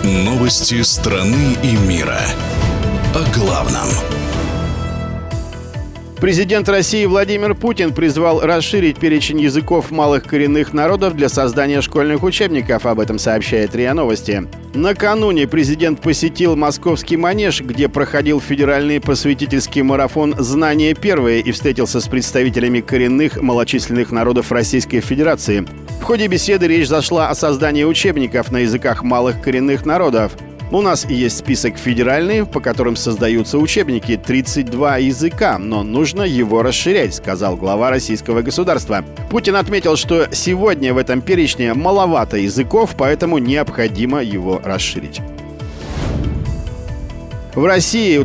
Новости страны и мира. О главном. Президент России Владимир Путин призвал расширить перечень языков малых коренных народов для создания школьных учебников. Об этом сообщает РИА Новости. Накануне президент посетил Московский манеж, где проходил федеральный просветительский марафон «Знание первое» и встретился с представителями коренных малочисленных народов Российской Федерации. В ходе беседы речь зашла о создании учебников на языках малых коренных народов. У нас есть список федеральный, по которым создаются учебники, 32 языка, но нужно его расширять, сказал глава российского государства. Путин отметил, что сегодня в этом перечне маловато языков, поэтому необходимо его расширить. В России